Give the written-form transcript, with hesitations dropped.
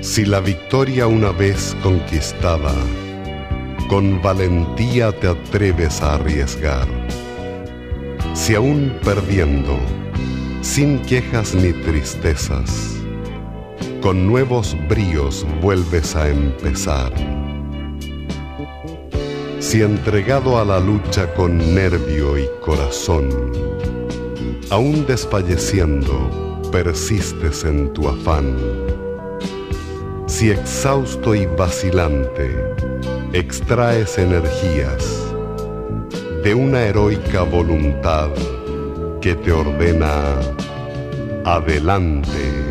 Si la victoria una vez conquistada, con valentía te atreves a arriesgar. Si aún perdiendo, sin quejas ni tristezas, con nuevos bríos vuelves a empezar. Si entregado a la lucha con nervio y corazón, aún desfalleciendo, persistes en tu afán. Si exhausto y vacilante, extraes energías de una heroica voluntad que te ordena adelante.